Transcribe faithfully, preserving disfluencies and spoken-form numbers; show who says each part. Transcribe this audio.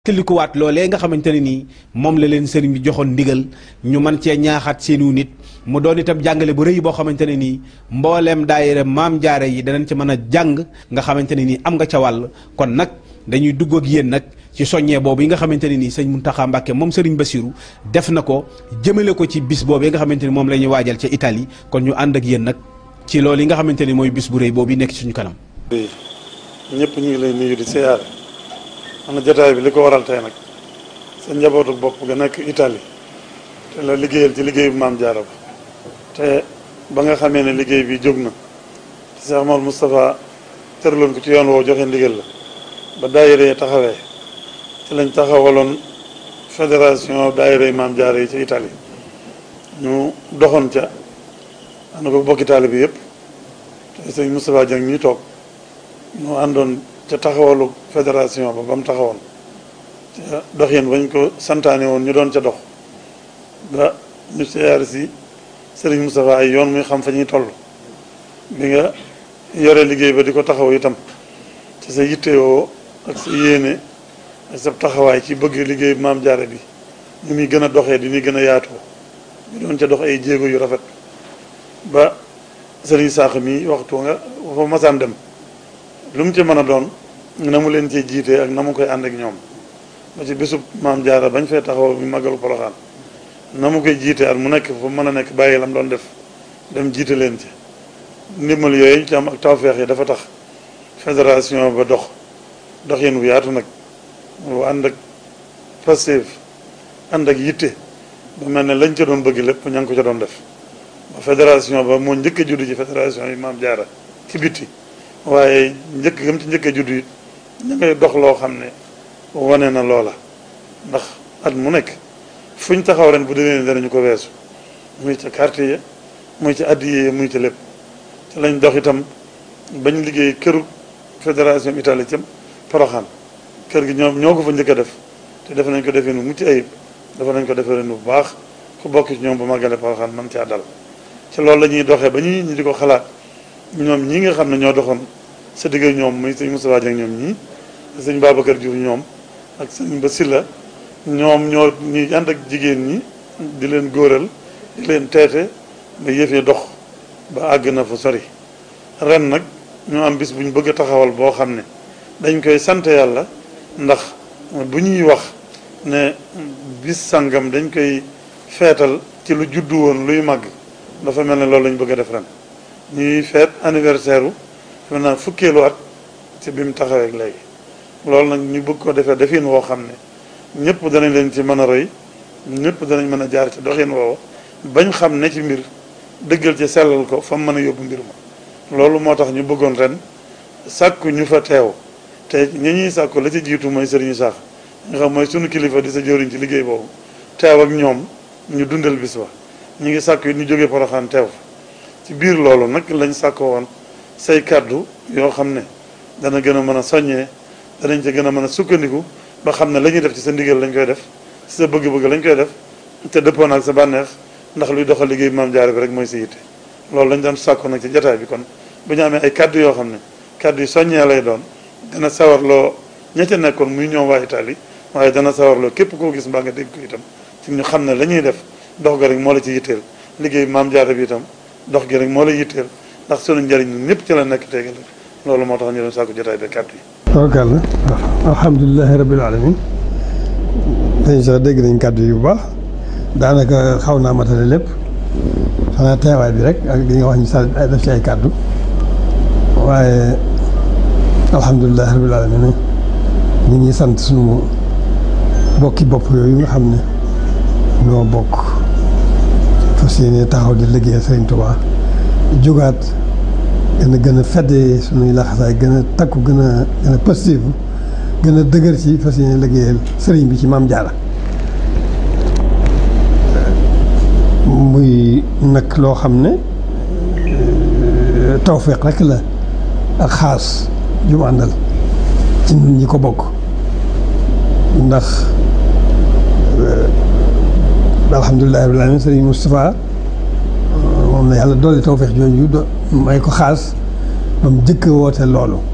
Speaker 1: kilikuwaat loolee nga xamante ne nii moom la leen sëriñ bi joxoon ndigal ñu mën cee ñaaxaat seenu nit mu doon itam jàngale bu rëy boo xamante ne nii mbooleem daayira maam jaare yi danañ ci mën a jàng nga xamante ne nii am nga ca wàll kon nag dañuy dugg ak yéen nag ci soññee boobu yi nga xamante ne nii sëñ Mountakha Mbacké moom sëriñ Bassirou def na ko jëmale ko ci bis boobu nga xamante ni moom la ñuy waajal ca Italie kon ñu ànd ak yéen nag ci loolu yi nga xamante ni mooy bis bu rëy boobu nekk ci suñu kanam.
Speaker 2: ñëpp ñu ngi lay nuyu di siyaare am na jotaay bi li ko waral tey nag sa njabootu bopp nga nekk Italie te la liggéeyal ci liggéeyu maam Jaara ba te ba nga xamee ne liggéey bi jóg na te Cheikh Mouhamadou Moustapha tëraloon ko ci yoon woowu joxe ndigal la ba daayira yi taxawee ci lañ taxawaloon fédération daayira yi maam Jaara yi ci Italie ñu doxoon ca ànd ko bokk Italie bi yëpp te sëñ Moustapha Dieng ñi toog ñu àndoon ca taxawalu fédération ba ba mu taxawoon ca dox yéen bañ ko santaane woon ñu doon ca dox ba ñu siyaare si Serigne Moustapha ay yoon muy xam fa ñuy toll bi nga yore liggéey ba di ko taxaw itam ci sa yittewoo ak sa yéene ak sa taxawaay ci bëgg liggéey maam Jaara bi ñu muy gën a doxee di muy gën a yaatoo ñu doon ca dox ay jéego yu rafet ba Serigne Sakh mi waxtu nga fa masaan dem lu mu ci mën a doon na mu leen cee jiitee ak na mu koy ànd ak ñoom ba ci bésub maam Jaara bañ fee taxaw mi màggalu Poroxaan na mu koy jiitee at mu nekk fu mën a nekk bàyyi lam doon def dem jiite leen ci ndimbal yooyu ci am ak tawfeex yi dafa tax fédération ba dox dox yéen bu yaatu nag bu ànd ak Pastef ànd ak yitte ba mel ne lañ ca doon bëgg lépp ña ngi ko ca doon def ba fédération ba moo njëkk a juddu ci fédération yi maam Jaara ci bitti waaye njëkk gam ci njëkk a juddu it ña ngay dox loo xam ne wane na loola ndax at mu nekk fu ñu taxaw ren bu déwénee danañu ko weesu muy ca quartier ya muy ca addiye ya muy ca lépp te lañ dox itam bañ liggéey këru fédération Italie cam Poroxaan kër gi ñoom ñoo ko fa njëkk a def te def nañ ko defee nu mucc ayib dafa nañ ko defee ren bu baax ku bokk ci ñoom bu màggale Poroxaan man caa dal ci loolu la ñuy doxee ba ñuy ñi di ko xalaat ñoom ñi nga xam ne ñoo doxoon sa digg ñoom muy sëñ Moustapha Dieng ñoom ñii sëñ Babacar Diouf ñoom ak sëñ Basila ñoom ñoo ñuy ànd ak jigéen ñi di leen góoral di leen teete ba yëf yi dox ba àgg na fa sori ren nag ñoo am bis bu ñu bëgg a taxawal boo xam ne dañ koy sant yàlla ndax bu ñuy wax ne bis sangam dañ koy feetal ci lu juddu woon luy màgg dafa mel ne loolu lañ bëgg a def ren ñuy feet anniversaire u maintenant fukkeelu at ci bi mu taxawee ak léegi loolu nag ñu bëgg ko defee defin woo xam ne ñëpp danañ leen ci mën a roy ñëpp danañ mën a jaar ci doxin woowu bañ xam ne ci mbir dëggal ci sellal ko fa mu mën a yóbbu mbir ma loolu moo tax ñu bëggoon ren sàkku ñu fa teew te ñi ñuy sàkku la ci jiitu mooy Serigne Sakh nga xam mooy sunu kilifa di sa jëriñ ci liggéey boobu teew ak ñoom ñu dundal bis ba ñu ngi sàkku yi ñu jógee Poroxaan teew ci biir loolu nag lañ sàkkoo woon say kàddu yoo xam ne dana gën a mën a soññee danañ ca gën a mën a sukkandiku ba xam ne la ñuy def ci sa ndigal lañ koy def ci sa bëgg-bëgg lañ koy def te dëppoon ak sa bànneex ndax luy doxal liggéey bi maam Jaara bi rek mooy sa yitte loolu lañ doon sàkkoo nag ci jataay bi kon bu ñu amee ay kàddu yoo xam ne kàddu yi soññee lay doon dana sawarloo ña ca nekkoon muy ñoom waa Italie waaye dana sawarloo képp koo gis mbaa nga dégg ko itam ci ñu xam ne la ñuy def dox ga rek moo la ci yitteel liggéey bi maam Jaara bi itam dox gi rek moo la yitteel ndax sunu njëriñ ñun ñëpp ci la nekk tegal loolu moo tax ñu doon sàkku jotaay bi kàddu yi.
Speaker 3: tabarkàlla alhamdulilahi rabbil alamin dañ sax dégg nañ kàddu yi bu baax daanaka xaw naa matale lépp xanaa teewaay bi rek ak li nga wax ñu sa def ci ay kàddu waaye alhamdulilahi rabbil alamin ñu ngi sant sunu bokki bopp yooyu nga xam ne noo bokk fas yéene taxaw di liggéey Sëriñ Tuubaa jógaat gën a gën a fedde suñuy laxasaay gën a takku gën a gën a positif gën a dëgër ci fas yéene liggéeyal sëriñ bi ci maam Jaara muy nag loo xam ne tawfeex rek la ak xaas ju mu àndal ci ñun ñi ko bokk ndax alhamdulilah rabbil alamin sëriñ Moustapha moom la yàlla doole tawfeex jooju do may ko xaas ba mu jëkk woote loolu